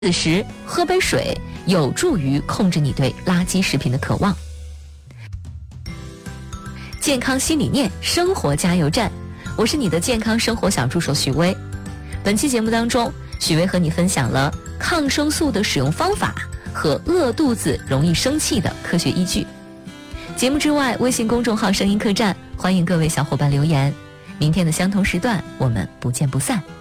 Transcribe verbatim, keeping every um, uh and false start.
此时喝杯水有助于控制你对垃圾食品的渴望。健康新理念，生活加油站，我是你的健康生活小助手许巍。本期节目当中，许巍和你分享了抗生素的使用方法和饿肚子容易生气的科学依据。节目之外，微信公众号声音客栈，欢迎各位小伙伴留言。明天的相同时段，我们不见不散。